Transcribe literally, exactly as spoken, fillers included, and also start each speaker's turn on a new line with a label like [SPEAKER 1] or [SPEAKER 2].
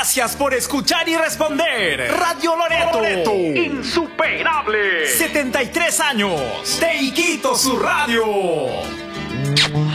[SPEAKER 1] Gracias por escuchar y responder. Radio Loreto. Loreto. Insuperable. setenta y tres años. Te Iquito su radio.